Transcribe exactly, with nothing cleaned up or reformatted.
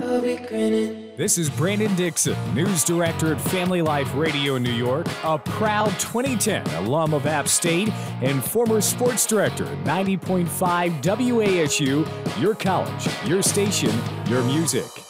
I'll be grinning. This is Brandon Dixon, news director at Family Life Radio in New York, a proud twenty ten alum of App State, and former sports director at ninety point five W A S U, your college, your station, your music.